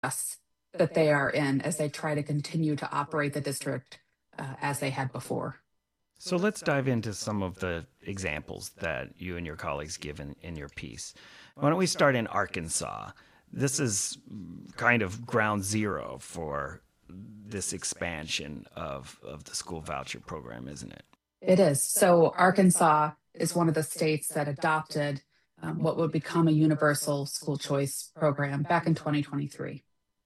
that they are in as they try to continue to operate the district as they had before. So let's dive into some of the examples that you and your colleagues give in your piece. Why don't we start in Arkansas? This is kind of ground zero for this expansion of the school voucher program, isn't it? It is. So Arkansas is one of the states that adopted what would become a universal school choice program back in 2023.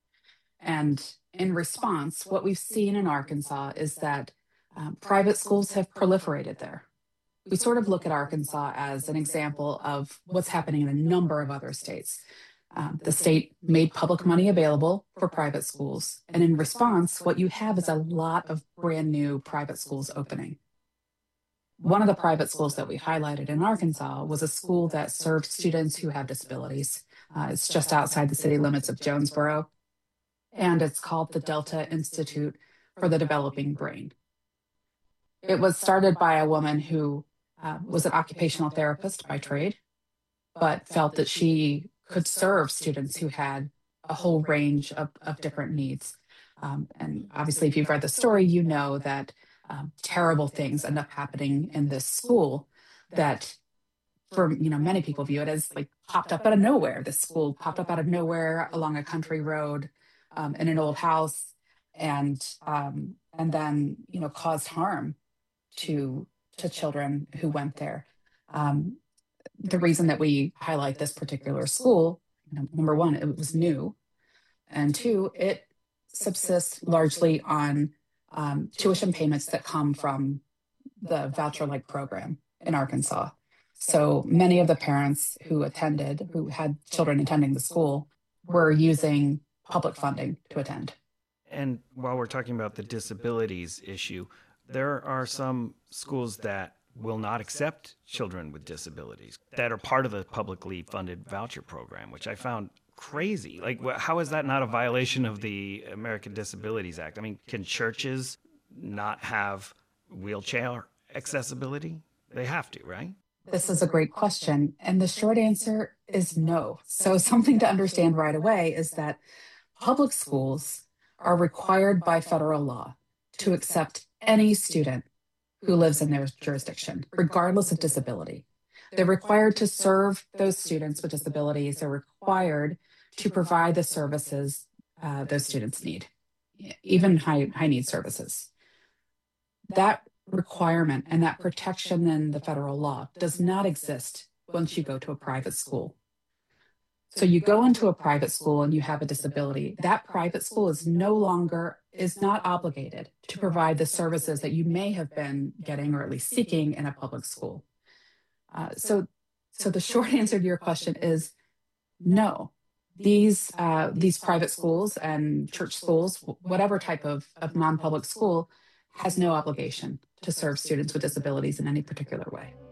And in response, what we've seen in Arkansas is that private schools have proliferated there. We sort of look at Arkansas as an example of what's happening in a number of other states. The state made public money available for private schools. And in response, what you have is a lot of brand new private schools opening. One of the private schools that we highlighted in Arkansas was a school that served students who have disabilities. It's just outside the city limits of Jonesboro, and it's called the Delta Institute for the Developing Brain. It was started by a woman who was an occupational therapist by trade, but felt that she could serve students who had a whole range of different needs. And obviously, if you've read the story, you know that terrible things end up happening in this school that for many people view it as like popped up out of nowhere. This school popped up out of nowhere along a country road in an old house, and then caused harm to children who went there. The reason that we highlight this particular school, number one, it was new, and two, it subsists largely on tuition payments that come from the voucher-like program in Arkansas. So many of the parents who had children attending the school, were using public funding to attend. And while we're talking about the disabilities issue, there are some schools that will not accept children with disabilities that are part of the publicly funded voucher program, which I found crazy. Like, how is that not a violation of the American Disabilities Act? I mean, can churches not have wheelchair accessibility? They have to, right? This is a great question. And the short answer is no. So, something to understand right away is that public schools are required by federal law to accept any student who lives in their jurisdiction, regardless of disability. They're required to serve those students with disabilities. They're required to provide the services those students need, even high need services. That requirement and that protection in the federal law does not exist once you go to a private school. So you go into a private school and you have a disability. That private school is not obligated to provide the services that you may have been getting or at least seeking in a public school. So the short answer to your question is no. These private schools and church schools, whatever type of non-public school, has no obligation to serve students with disabilities in any particular way.